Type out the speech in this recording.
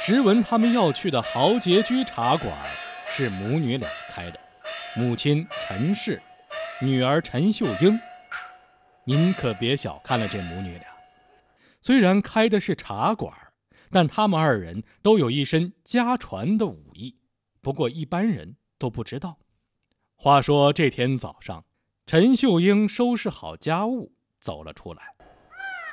时闻他们要去的豪杰居茶馆是母女俩开的，母亲陈氏，女儿陈秀英。您可别小看了这母女俩，虽然开的是茶馆，但他们二人都有一身家传的武艺，不过一般人都不知道。话说这天早上，陈秀英收拾好家务走了出来，